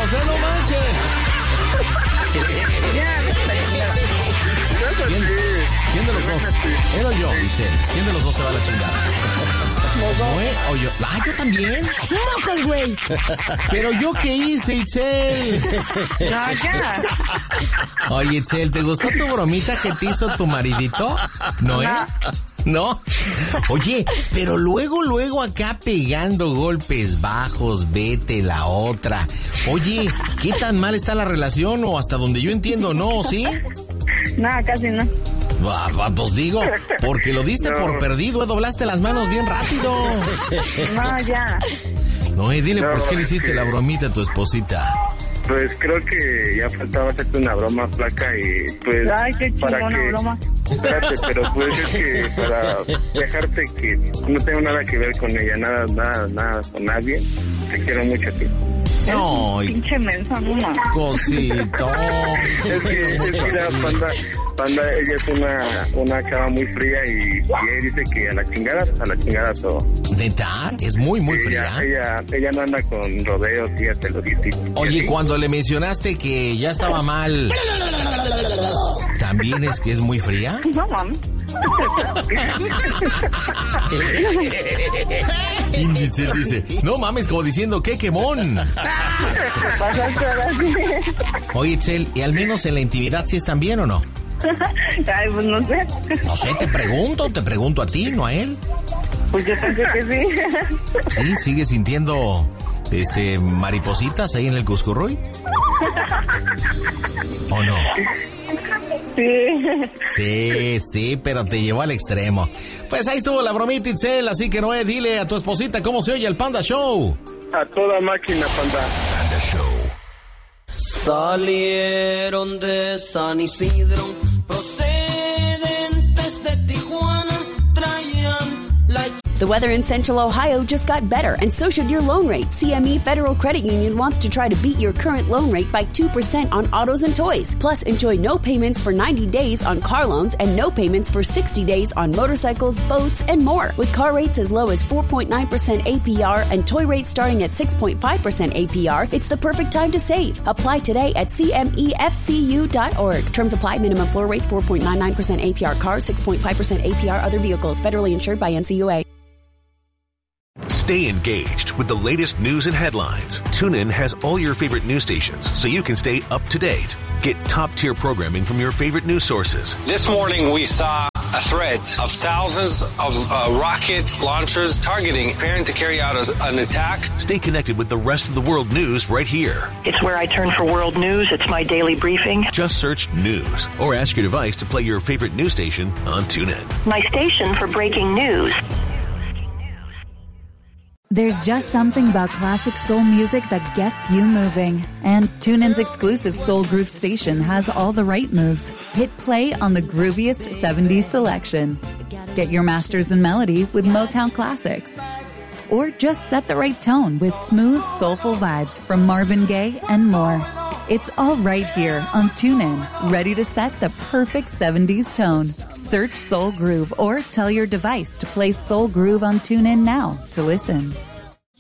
no manches. ¿Quién de los dos? ¿Él o yo, Itzel? ¿Quién de los dos se va a la chingada? ¿Noé o yo? Ah, yo también. ¡Mocos, güey! ¿Pero yo qué hice, Itzel? No, ya. Oye, Itzel, ¿te gustó tu bromita que te hizo tu maridito? ¿Noé? ¿No? Oye, pero luego acá pegando golpes bajos, vete la otra. Oye, ¿qué tan mal está la relación? O hasta donde yo entiendo, ¿no? ¿Sí? No, casi no. Pues digo, porque lo diste por perdido, doblaste las manos bien rápido. No, ya. No, dile por qué le hiciste la bromita a tu esposita. Pues creo que ya faltaba hacerte una broma, flaca, y pues... Ay, qué chingona broma. Espérate, pero pues es que para dejarte que no tengo nada que ver con ella, nada con nadie, te quiero mucho a ti. No, pinche mensa, no mames. Cosito. Es que mira, Panda, ella es una chava muy fría y ella dice que a la chingada todo. ¿Neta? ¿Es muy fría? Ella no anda con rodeos, y ya te lo dice. Oye, cuando le mencionaste que ya estaba mal, ¿también es que es muy fría? No mames. Itzel dice, no mames, como diciendo, ¡qué quemón! Oye, Itzel, ¿y al menos en la intimidad sí están bien o no? Ay, pues no sé. No sé, te pregunto a ti, no a él. Pues yo pensé que sí. ¿Sí? ¿Sigues sintiendo maripositas ahí en el Cuscurruy? ¿O no? Sí, pero te llevó al extremo. Pues ahí estuvo la bromita, Itzel, así que Noé, dile a tu esposita cómo se oye el Panda Show. A toda máquina, Panda. Panda Show. Salieron de San Isidro, procedentes de Tijuana, traían la... The weather in Central Ohio just got better, and so should your loan rate. CME Federal Credit Union wants to try to beat your current loan rate by 2% on autos and toys. Plus, enjoy no payments for 90 days on car loans and no payments for 60 days on motorcycles, boats, and more. With car rates as low as 4.9% APR and toy rates starting at 6.5% APR, it's the perfect time to save. Apply today at cmefcu.org. Terms apply. Minimum floor rates 4.99% APR cars, 6.5% APR other vehicles. Federally insured by NCUA. Stay engaged with the latest news and headlines. TuneIn has all your favorite news stations, so you can stay up to date. Get top-tier programming from your favorite news sources. This morning we saw a threat of thousands of rocket launchers preparing to carry out an attack. Stay connected with the rest of the world news right here. It's where I turn for world news. It's my daily briefing. Just search news or ask your device to play your favorite news station on TuneIn. My station for breaking news. There's just something about classic soul music that gets you moving. And TuneIn's exclusive Soul Groove station has all the right moves. Hit play on the grooviest 70s selection. Get your masters in melody with Motown classics. Or just set the right tone with smooth, soulful vibes from Marvin Gaye and more. It's all right here on TuneIn, ready to set the perfect 70s tone. Search Soul Groove or tell your device to play Soul Groove on TuneIn now to listen.